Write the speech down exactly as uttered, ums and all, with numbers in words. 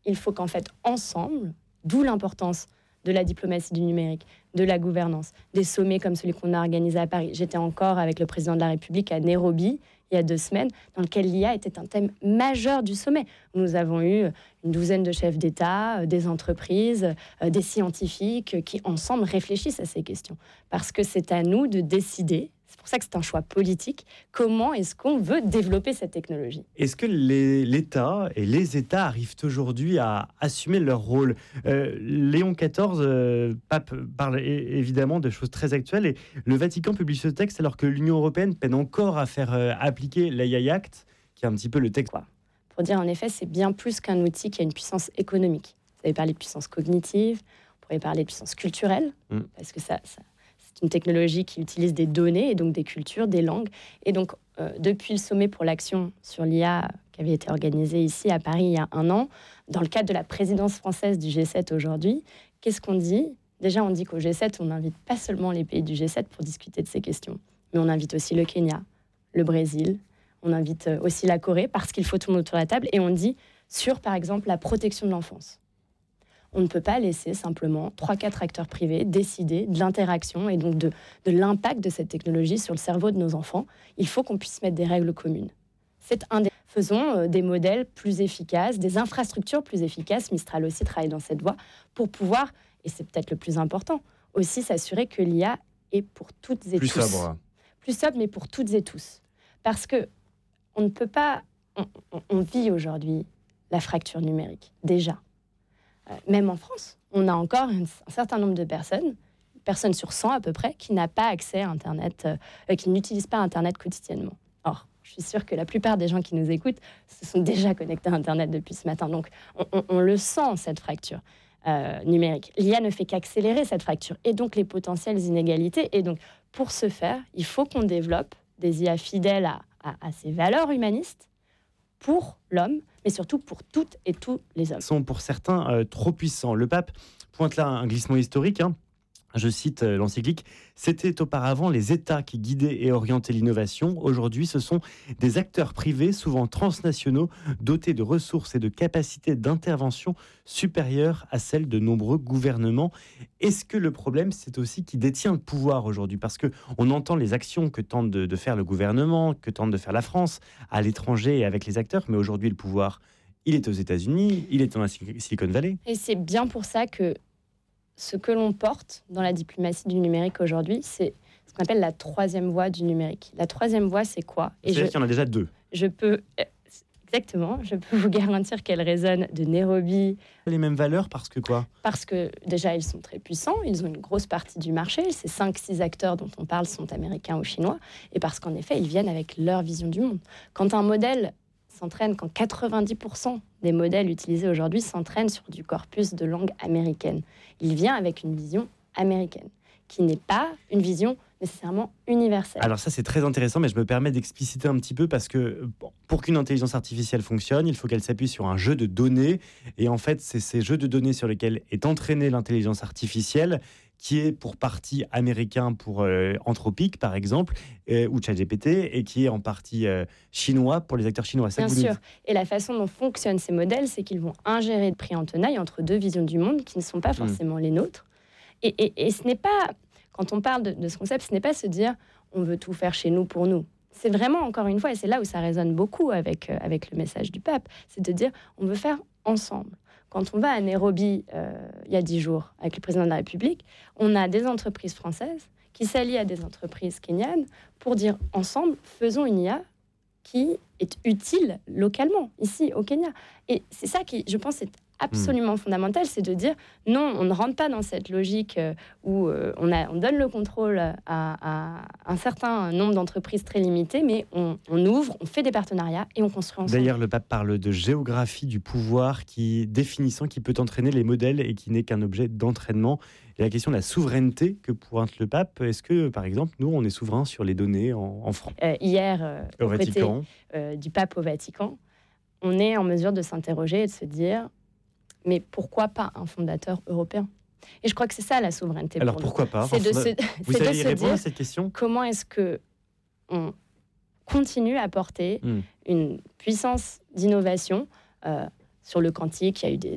il faut qu'en fait, ensemble, d'où l'importance de la diplomatie du numérique, de la gouvernance, des sommets comme celui qu'on a organisé à Paris. J'étais encore avec le président de la République à Nairobi, il y a deux semaines, dans lequel l'I A était un thème majeur du sommet. Nous avons eu une douzaine de chefs d'État, des entreprises, des scientifiques qui, ensemble, réfléchissent à ces questions. Parce que c'est à nous de décider, c'est pour ça que c'est un choix politique, comment est-ce qu'on veut développer cette technologie. Est-ce que les, l'État et les États arrivent aujourd'hui à assumer leur rôle ? euh, Léon quatorze, euh, pape, parle é- évidemment de choses très actuelles, et le Vatican publie ce texte alors que l'Union européenne peine encore à faire euh, appliquer l'A I Act, qui est un petit peu le texte. Quoi. Pour dire, en effet, c'est bien plus qu'un outil qui a une puissance économique. Vous avez parlé de puissance cognitive, on pourrait parler de puissance culturelle, mmh. parce que ça... ça c'est une technologie qui utilise des données et donc des cultures, des langues. Et donc, euh, depuis le sommet pour l'action sur l'I A qui avait été organisé ici à Paris il y a un an, dans le cadre de la présidence française du G sept aujourd'hui, qu'est-ce qu'on dit ? Déjà, on dit qu'au G sept, on n'invite pas seulement les pays du G sept pour discuter de ces questions, mais on invite aussi le Kenya, le Brésil, on invite aussi la Corée, parce qu'il faut tout le monde autour de la table, et on dit sur, par exemple, la protection de l'enfance. On ne peut pas laisser simplement trois quatre acteurs privés décider de l'interaction et donc de, de l'impact de cette technologie sur le cerveau de nos enfants. Il faut qu'on puisse mettre des règles communes. C'est un des... Faisons des modèles plus efficaces, des infrastructures plus efficaces. Mistral aussi travaille dans cette voie pour pouvoir, et c'est peut-être le plus important, aussi s'assurer que l'I A est pour toutes et plus tous. Plus sobre. Plus sobre, mais pour toutes et tous. Parce que on ne peut pas... On, on, on vit aujourd'hui la fracture numérique, déjà. Même en France, on a encore un, un certain nombre de personnes, personnes sur cent à peu près, qui n'a pas accès à Internet, euh, qui n'utilisent pas Internet quotidiennement. Or, je suis sûre que la plupart des gens qui nous écoutent se sont déjà connectés à Internet depuis ce matin. Donc, on, on, on le sent, cette fracture euh, numérique. L'I A ne fait qu'accélérer cette fracture, et donc les potentielles inégalités. Et donc, pour ce faire, il faut qu'on développe des I A fidèles à, à, à ces valeurs humanistes, pour l'homme, mais surtout pour toutes et tous les hommes. Sont pour certains euh, trop puissants. Le pape pointe là un glissement historique. Hein. Je cite euh, l'encyclique. C'était auparavant les États qui guidaient et orientaient l'innovation. Aujourd'hui, ce sont des acteurs privés, souvent transnationaux, dotés de ressources et de capacités d'intervention supérieures à celles de nombreux gouvernements. Est-ce que le problème, c'est aussi qui détient le pouvoir aujourd'hui ? Parce qu'on entend les actions que tente de, de faire le gouvernement, que tente de faire la France à l'étranger et avec les acteurs, mais aujourd'hui, le pouvoir, il est aux États-Unis, il est dans la Silicon Valley. Et c'est bien pour ça que ce que l'on porte dans la diplomatie du numérique aujourd'hui, c'est ce qu'on appelle la troisième voie du numérique. La troisième voie, c'est quoi ? Et C'est-à-dire je, qu'il y en a déjà deux. Je peux... Exactement, je peux vous garantir qu'elle résonne de Nairobi. Les mêmes valeurs parce que quoi ? Parce que déjà, ils sont très puissants, ils ont une grosse partie du marché. Ces cinq six acteurs dont on parle sont américains ou chinois. Et parce qu'en effet, ils viennent avec leur vision du monde. Quand un modèle s'entraîne, quand quatre-vingt-dix pour cent des modèles utilisés aujourd'hui s'entraînent sur du corpus de langue américaine, il vient avec une vision américaine, qui n'est pas une vision nécessairement universelle. Alors ça, c'est très intéressant, mais je me permets d'expliciter un petit peu parce que pour qu'une intelligence artificielle fonctionne, il faut qu'elle s'appuie sur un jeu de données. Et en fait, c'est ces jeux de données sur lesquels est entraînée l'intelligence artificielle qui est pour partie américain pour euh, Anthropic, par exemple, euh, ou ChatGPT, et qui est en partie euh, chinois pour les acteurs chinois. Ça Bien sûr. Dites. Et la façon dont fonctionnent ces modèles, c'est qu'ils vont ingérer de prix en tenaille entre deux visions du monde qui ne sont pas forcément mmh. les nôtres. Et, et, et ce n'est pas... Quand on parle de, de ce concept, ce n'est pas se dire on veut tout faire chez nous pour nous. C'est vraiment, encore une fois, et c'est là où ça résonne beaucoup avec, euh, avec le message du pape, c'est de dire on veut faire ensemble. Quand on va à Nairobi, euh, il y a dix jours, avec le président de la République, on a des entreprises françaises qui s'allient à des entreprises kenyanes pour dire ensemble, faisons une I A qui est utile localement, ici, au Kenya. Et c'est ça qui, je pense, est absolument mmh. fondamental, c'est de dire non, on ne rentre pas dans cette logique euh, où euh, on, a, on donne le contrôle à, à un certain nombre d'entreprises très limitées, mais on, on ouvre, on fait des partenariats et on construit ensemble. D'ailleurs, le pape parle de géographie du pouvoir qui définissant qui peut entraîner les modèles et qui n'est qu'un objet d'entraînement. Et la question de la souveraineté que pointe le pape, est-ce que, par exemple, nous, on est souverain sur les données en, en France euh, Hier, euh, au au Vatican. côté euh, du pape au Vatican, on est en mesure de s'interroger et de se dire mais pourquoi pas un fondateur européen ? Et je crois que c'est ça la souveraineté. Alors pour pourquoi nous. pas C'est de se, Vous c'est savez de y se répondre dire à cette question ? Comment est-ce que on continue à porter mm. une puissance d'innovation euh, sur le quantique ? Il y a eu des,